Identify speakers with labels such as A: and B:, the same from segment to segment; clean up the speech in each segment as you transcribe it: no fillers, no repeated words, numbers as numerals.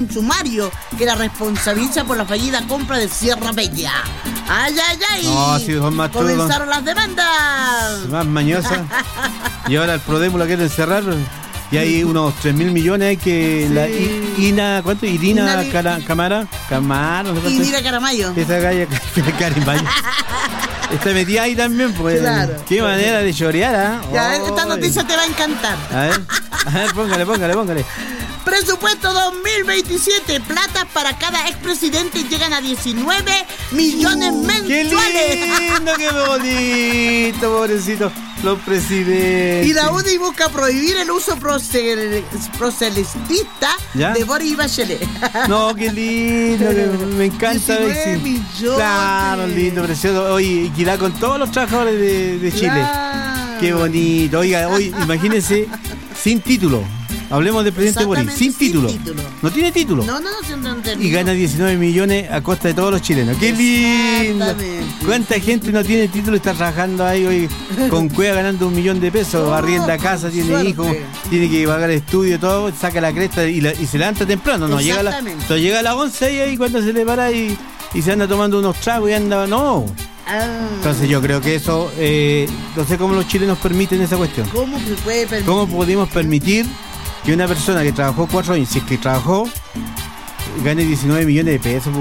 A: sumario que la responsabiliza por la fallida compra de Sierra Bella. ¡Ay, ay, ay!
B: No, si son más
A: comenzaron las demandas.
B: Más mañosas. Y ahora el Prodemo la quiere encerrar. Y hay unos 3.000 millones que sí. La Irina Camara, no sé
A: Irina Caramayo.
B: Esa galla Caramayo. Está metida ahí también, pues.
A: Claro.
B: Qué manera de chorear, ¿ah?
A: Ya, esta noticia te va a encantar.
B: A ver, póngale.
A: Presupuesto 2027, platas para cada expresidente llegan a 19 millones mensuales.
B: ¡Qué lindo, qué bonito, pobrecito! Los presidentes.
A: Y la UDI busca prohibir el uso proselitista de Boris Bachelet.
B: No, qué lindo, me encanta.
A: 19 millones.
B: Claro, lindo, precioso. Oye, equidad con todos los trabajadores de Chile.
A: Claro.
B: Qué bonito. Oiga, hoy imagínense, sin título. Hablemos del presidente Boris, sin título. No tiene título.
A: No,
B: y gana 19 millones a costa de todos los chilenos. ¡Qué lindo! ¿Cuánta gente no tiene título y está trabajando ahí hoy con cueva ganando 1 millón de pesos? Arrienda casa, tiene hijos, tiene que pagar estudio, todo, saca la cresta y se levanta temprano. No llega a las 11 ahí cuando se le para y se anda tomando unos tragos y anda. No. Entonces yo creo que eso, no sé cómo los chilenos permiten esa cuestión.
A: ¿Cómo se puede permitir?
B: ¿Cómo podemos permitir que una persona que trabajó 4 años, si es que trabajó, gane 19 millones de pesos?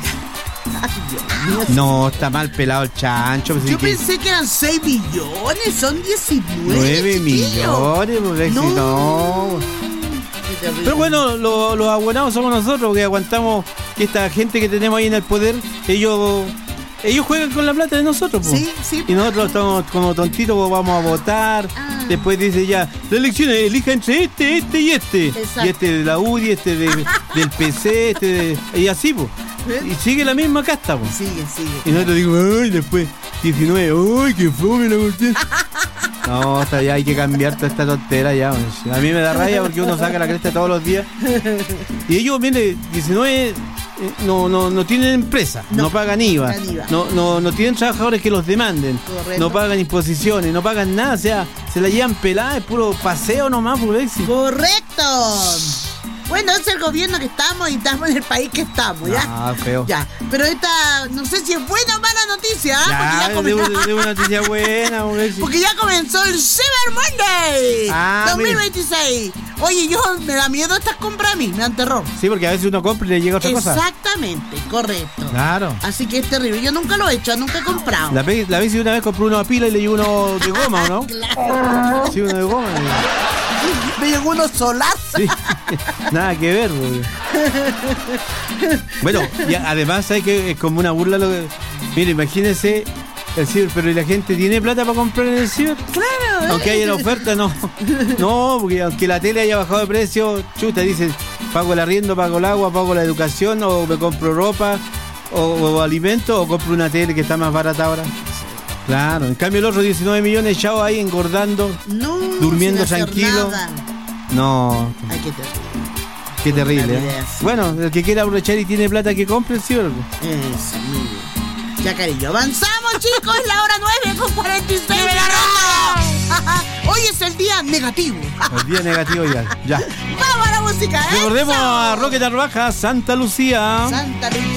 B: No, está mal pelado el chancho.
A: Yo pensé que eran 6 millones, son 19.
B: 9 millones, pues no. Pero bueno, los abonados somos nosotros, porque aguantamos que esta gente que tenemos ahí en el poder, ellos juegan con la plata de nosotros, pues.
A: Sí.
B: Y nosotros estamos como tontitos, pues vamos a votar. Después dice ya, las elecciones, elija entre este y este.
A: Exacto.
B: Y este de la UDI, este del PC, y así, pues. Y sigue la misma casta, pues.
A: Sigue.
B: Y nosotros digo, ay, después 19, ay, qué fome la cuestión. No, ya hay que cambiar toda esta tontera ya. A mí me da rabia porque uno saca la cresta todos los días. Y ellos, mire, 19 no tienen empresa, no pagan IVA, no tienen trabajadores que los demanden. Correcto. No pagan imposiciones, no pagan nada, o sea, se la llevan pelada, es puro paseo nomás, por éxito.
A: ¡Correcto! Bueno, es el gobierno que estamos y estamos en el país que estamos, ¿ya?
B: Ah, feo.
A: Ya, pero esta, no sé si es buena o mala noticia,
B: ya, porque de una noticia buena,
A: porque ya comenzó el Cyber Monday 2026. Oye, me da miedo estas compras a mí, me dan terror.
B: Sí, porque a veces uno compra y le llega otra cosa.
A: Exactamente, correcto.
B: Claro.
A: Así que es terrible, yo nunca lo he hecho, nunca he comprado.
B: La vez si una vez compré una pila y le llegó uno de goma, ¿o no?
A: Claro.
B: Sí, uno de goma.
A: Me llegó uno solar.
B: Sí, nada que ver, güey. Bueno, y además, ¿sabes que es como una burla? Mire, imagínense el ciber, pero ¿y la gente tiene plata para comprar en el ciber?
A: Claro.
B: Aunque haya la oferta, no. No, porque aunque la tele haya bajado de precio, chuta, dice, pago el arriendo, pago el agua, pago la educación, o me compro ropa, o alimentos, o compro una tele que está más barata ahora. Claro, en cambio el otro 19 millones echados ahí engordando, durmiendo tranquilo. No.
A: Ay,
B: qué terrible. Bueno, el que quiera aprovechar y tiene plata que compre el ciber.
A: Eso, muy bien. Ya, cariño, avanzamos, chicos, es la hora 9:46 de la noche. Hoy es el día negativo.
B: El día negativo ya.
A: Vamos a la música,
B: Recordemos a Roque Tarbaja, Santa Lucía.
A: Santa Lucía.